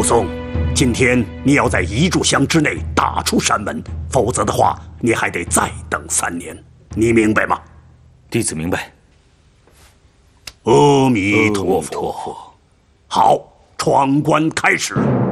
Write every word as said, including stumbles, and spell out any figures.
松，今天你要在一炷香之内打出山门，否则的话，你还得再等三年。你明白吗？ 弟子明白。 阿弥陀佛。好，闯关开始。